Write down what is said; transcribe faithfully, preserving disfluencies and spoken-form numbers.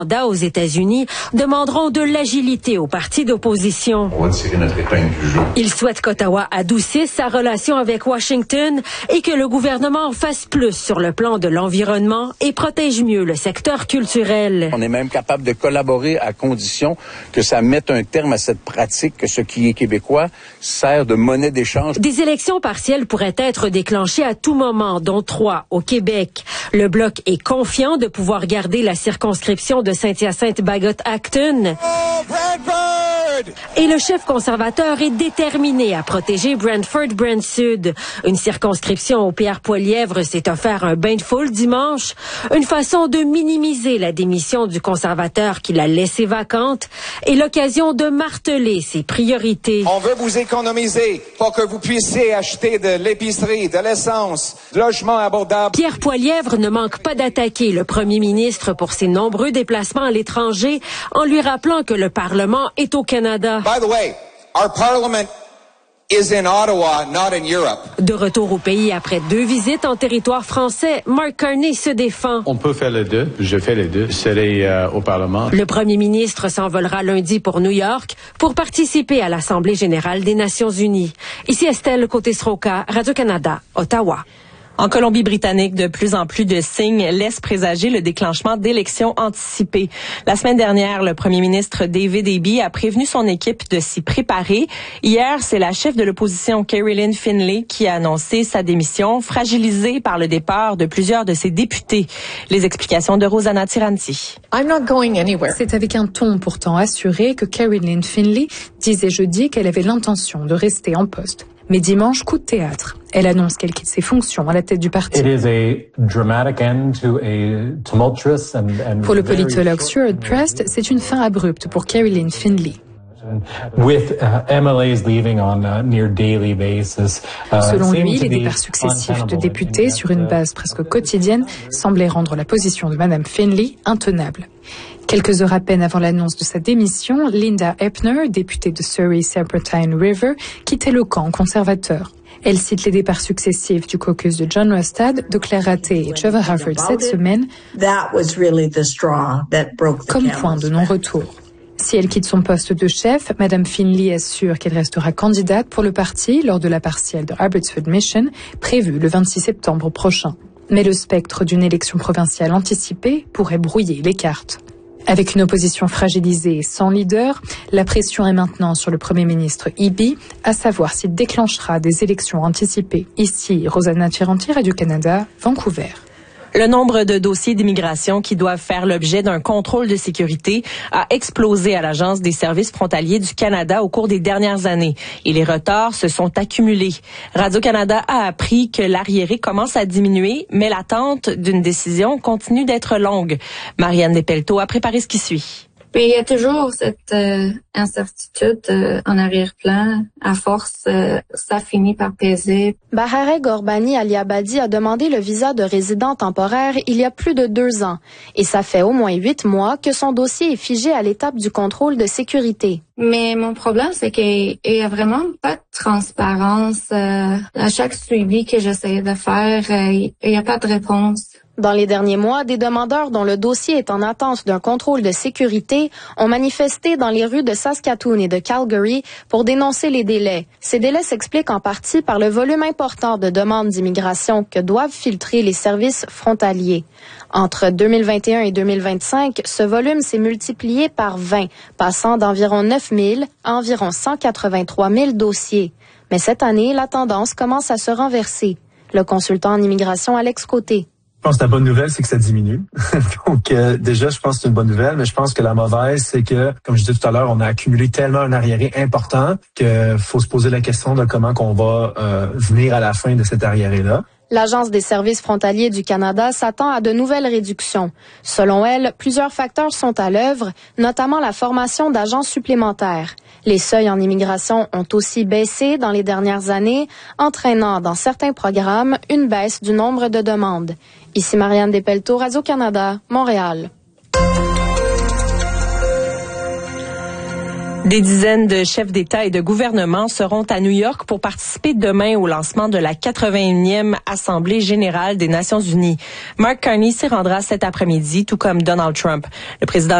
aux États-Unis demanderont de l'agilité aux partis d'opposition. On va tirer notre épingle du jeu. Ils souhaitent qu'Ottawa adoucisse sa relation avec Washington et que le gouvernement fasse plus sur le plan de l'environnement et protège mieux le secteur culturel. On est même capable de collaborer à condition que ça mette un terme à cette pratique que ce qui est québécois sert de monnaie d'échange. Des élections partielles pourraient être déclenchées à tout moment, dont trois au Québec. Le Bloc est confiant de pouvoir garder la circonscription de Saint-Hyacinthe-Bagot-Acton. Et le chef conservateur est déterminé à protéger Brantford-Brant-Sud. Une circonscription où Pierre Poilievre s'est offert un bain de foule dimanche. Une façon de minimiser la démission du conservateur qui l'a laissée vacante et l'occasion de marteler ses priorités. On veut vous économiser pour que vous puissiez acheter de l'épicerie, de l'essence, de logements abordables. Pierre Poilievre ne manque pas d'attaquer le premier ministre pour ses nombreux déplacements à l'étranger en lui rappelant que le Parlement est au Canada. By the way, our parliament is in Ottawa, not in Europe. De retour au pays après deux visites en territoire français, Mark Carney se défend. On peut faire les deux. Je fais les deux. Je serai euh, au Parlement. Le premier ministre s'envolera lundi pour New York pour participer à l'Assemblée générale des Nations unies. Ici Estelle Côté-Sroka, Radio-Canada, Ottawa. En Colombie-Britannique, de plus en plus de signes laissent présager le déclenchement d'élections anticipées. La semaine dernière, le premier ministre David Eby a prévenu son équipe de s'y préparer. Hier, c'est la chef de l'opposition Caroline Finlay qui a annoncé sa démission, fragilisée par le départ de plusieurs de ses députés. Les explications de Rosanna Tiranti. I'm not going anywhere. C'est avec un ton pourtant assuré que Caroline Finlay disait jeudi qu'elle avait l'intention de rester en poste. Mais dimanche, coup de théâtre. Elle annonce qu'elle quitte ses fonctions à la tête du parti. Pour le politologue Stuart Prest, c'est une fin abrupte pour Caroline Finlay. With uh, M L As leaving on a near daily basis. Uh, Selon lui, les départs successifs de députés sur une base presque quotidienne semblaient rendre la position de Madame Finlay intenable. Quelques heures à peine avant l'annonce de sa démission, Linda Epner, députée de Surrey-Serpentine River, quittait le camp conservateur. Elle cite les départs successifs du caucus de John Rustad, de Claire Raté et Trevor Harford cette semaine comme point de non-retour. Si elle quitte son poste de chef, Madame Finlay assure qu'elle restera candidate pour le parti lors de la partielle de Abbotsford Mission, prévue le vingt-six septembre prochain. Mais le spectre d'une élection provinciale anticipée pourrait brouiller les cartes. Avec une opposition fragilisée et sans leader, la pression est maintenant sur le Premier ministre Eby, à savoir s'il déclenchera des élections anticipées. Ici, Rosanna Tiranti, Radio-Canada, Vancouver. Le nombre de dossiers d'immigration qui doivent faire l'objet d'un contrôle de sécurité a explosé à l'Agence des services frontaliers du Canada au cours des dernières années et les retards se sont accumulés. Radio-Canada a appris que l'arriéré commence à diminuer, mais l'attente d'une décision continue d'être longue. Marianne Despelteaux a préparé ce qui suit. Mais il y a toujours cette euh, incertitude euh, en arrière-plan. À force, euh, ça finit par peser. Bahareh Gorbani Aliabadi a demandé le visa de résident temporaire il y a plus de deux ans. Et ça fait au moins huit mois que son dossier est figé à l'étape du contrôle de sécurité. Mais mon problème, c'est qu'il y a vraiment pas de transparence. Euh, à chaque suivi que j'essayais de faire, euh, il n'y a pas de réponse. Dans les derniers mois, des demandeurs dont le dossier est en attente d'un contrôle de sécurité ont manifesté dans les rues de Saskatoon et de Calgary pour dénoncer les délais. Ces délais s'expliquent en partie par le volume important de demandes d'immigration que doivent filtrer les services frontaliers. Entre deux mille vingt et un et deux mille vingt-cinq, ce volume s'est multiplié par vingt, passant d'environ neuf mille à environ cent quatre-vingt-trois mille dossiers. Mais cette année, la tendance commence à se renverser. Le consultant en immigration Alex Côté. Je pense que la bonne nouvelle, c'est que ça diminue. Donc, euh, déjà, je pense que c'est une bonne nouvelle, mais je pense que la mauvaise, c'est que, comme je disais tout à l'heure, on a accumulé tellement un arriéré important qu'il faut se poser la question de comment qu'on va euh, venir à la fin de cet arriéré-là. L'Agence des services frontaliers du Canada s'attend à de nouvelles réductions. Selon elle, plusieurs facteurs sont à l'œuvre, notamment la formation d'agents supplémentaires. Les seuils en immigration ont aussi baissé dans les dernières années, entraînant dans certains programmes une baisse du nombre de demandes. Ici Marianne Despelteaux, Radio-Canada, Montréal. Des dizaines de chefs d'État et de gouvernement seront à New York pour participer demain au lancement de la quatre-vingt-unième Assemblée générale des Nations unies. Mark Carney s'y rendra cet après-midi, tout comme Donald Trump. Le président